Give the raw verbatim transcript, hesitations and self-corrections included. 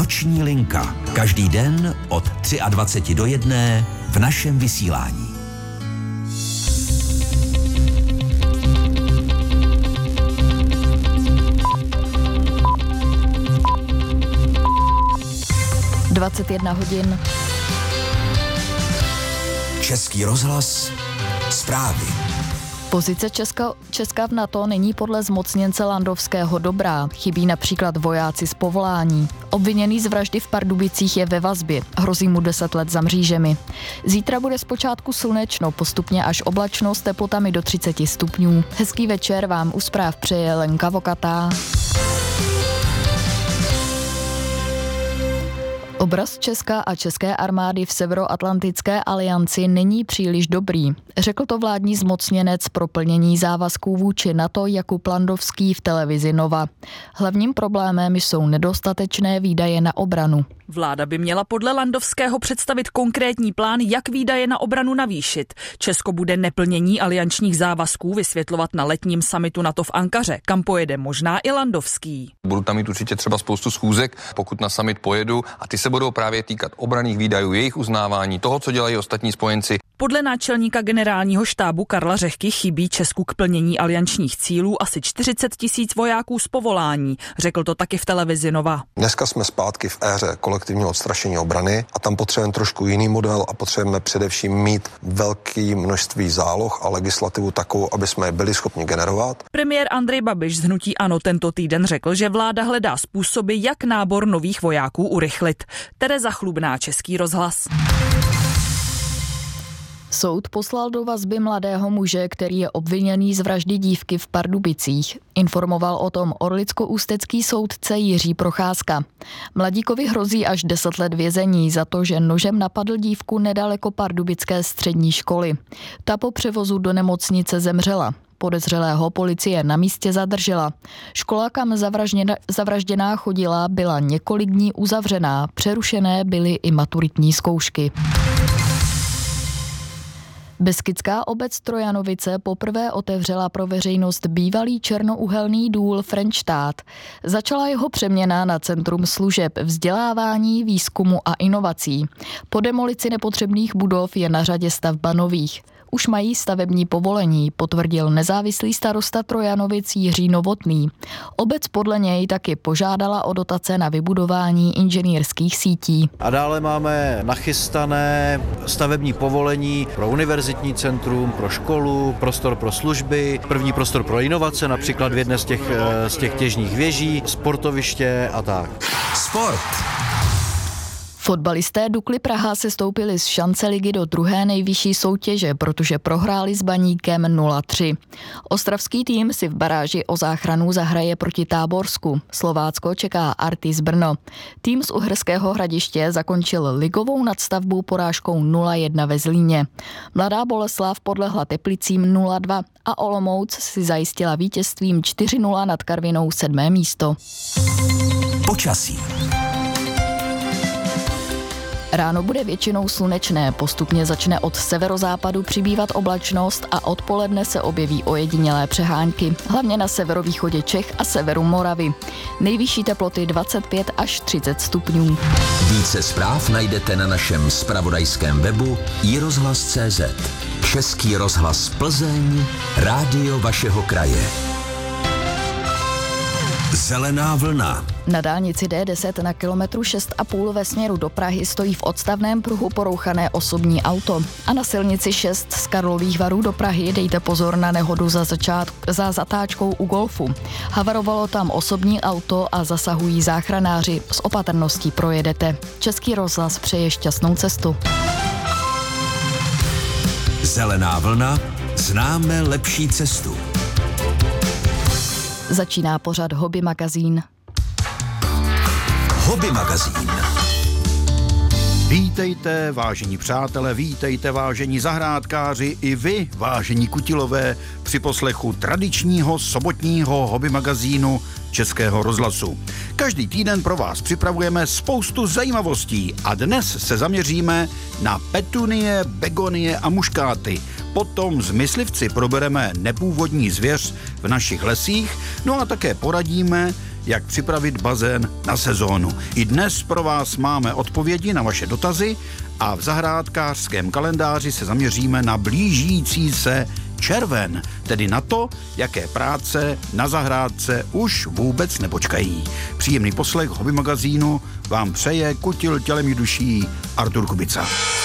Noční linka. Každý den od dvacet tři do jedné v našem vysílání. dvacet jedna hodin. Český rozhlas. Zprávy. Pozice Česka, Česka v NATO není podle zmocněnce Landovského dobrá. Chybí například vojáci z povolání. Obviněný z vraždy v Pardubicích je ve vazbě. Hrozí mu deset let za mřížemi. Zítra bude zpočátku slunečno, postupně až oblačno s teplotami do třicet stupňů. Hezký večer vám u zpráv přeje Lenka Vokatá. Obraz Česka a české armády v Severoatlantické alianci není příliš dobrý. Řekl to vládní zmocněnec pro plnění závazků vůči NATO Jakub Landovský v televizi Nova. Hlavním problémem jsou nedostatečné výdaje na obranu. Vláda by měla podle Landovského představit konkrétní plán, jak výdaje na obranu navýšit. Česko bude neplnění aliančních závazků vysvětlovat na letním summitu NATO v Ankaře, kam pojede možná i Landovský. Budu tam mít určitě třeba spoustu schůzek, pokud na summit pojedu, a ty se budou právě týkat obranných výdajů, jejich uznávání, toho, co dělají ostatní spojenci. Podle náčelníka generálního štábu Karla Řehky chybí Česku k plnění aliančních cílů asi čtyřicet tisíc vojáků z povolání. Řekl to taky v televizi Nova. Dneska jsme zpátky v éře kolektivního odstrašení obrany a tam potřebujeme trošku jiný model a potřebujeme především mít velké množství záloh a legislativu takovou, aby jsme je byli schopni generovat. Premiér Andrej Babiš z hnutí ANO tento týden řekl, že vláda hledá způsoby, jak nábor nových vojáků urychlit. Tereza Chlubná, Český rozhlas. Soud poslal do vazby mladého muže, který je obviněný z vraždy dívky v Pardubicích. Informoval o tom orlicko-ústecký soudce Jiří Procházka. Mladíkovi hrozí až deset let vězení za to, že nožem napadl dívku nedaleko pardubické střední školy. Ta po převozu do nemocnice zemřela. Podezřelého policie na místě zadržela. Škola, kam zavražděná, zavražděná chodila, byla několik dní uzavřená. Přerušené byly i maturitní zkoušky. Beskidská obec Trojanovice poprvé otevřela pro veřejnost bývalý černouhelný důl Frenštát. Začala jeho přeměna na centrum služeb, vzdělávání, výzkumu a inovací. Po demolici nepotřebných budov je na řadě stavba nových. Už mají stavební povolení, potvrdil nezávislý starosta Trojanovic Jiří Novotný. Obec podle něj taky požádala o dotace na vybudování inženýrských sítí. A dále máme nachystané stavební povolení pro univerzitní centrum, pro školu, prostor pro služby, první prostor pro inovace, například v jedné z těch, z těch těžních věží, sportoviště a tak. Sport. Fotbalisté Dukly Praha se stoupili z šance ligy do druhé nejvyšší soutěže, protože prohráli s Baníkem nula tři. Ostravský tým si v baráži o záchranu zahraje proti Táborsku. Slovácko čeká Artis Brno. Tým z Uherského Hradiště zakončil ligovou nadstavbu porážkou nula jedna ve Zlíně. Mladá Boleslav podlehla Teplicím nula dva a Olomouc si zajistila vítězstvím čtyři nula nad Karvinou sedmé místo. Počasí. Ráno bude většinou slunečné, postupně začne od severozápadu přibývat oblačnost a odpoledne se objeví ojedinělé přehánky, hlavně na severovýchodě Čech a severu Moravy. Nejvyšší teploty dvacet pět až třicet stupňů. Více zpráv najdete na našem zpravodajském webu i rozhlas tečka cé zet. Český rozhlas Plzeň, rádio vašeho kraje. Zelená vlna. Na dálnici D deset na kilometru šest a půl ve směru do Prahy stojí v odstavném pruhu porouchané osobní auto. A na silnici šest z Karlových Varů do Prahy dejte pozor na nehodu za, začát, za zatáčkou u Golfu. Havarovalo tam osobní auto a zasahují záchranáři. S opatrností projedete. Český rozhlas přeje šťastnou cestu. Zelená vlna. Známe lepší cestu. Začíná pořad Hobby magazín. Hobby magazín. Vítejte, vážení přátelé, vítejte, vážení zahrádkáři, i vy, vážení kutilové, při poslechu tradičního sobotního hobby magazínu Českého rozhlasu. Každý týden pro vás připravujeme spoustu zajímavostí a dnes se zaměříme na petunie, begonie a muškáty. Potom s myslivci probereme nepůvodní zvěř v našich lesích, no a také poradíme, jak připravit bazén na sezónu. I dnes pro vás máme odpovědi na vaše dotazy a v zahrádkářském kalendáři se zaměříme na blížící se červen, tedy na to, jaké práce na zahrádce už vůbec nepočkají. Příjemný poslech Hobby magazínu vám přeje kutil tělem i duší Artur Kubica.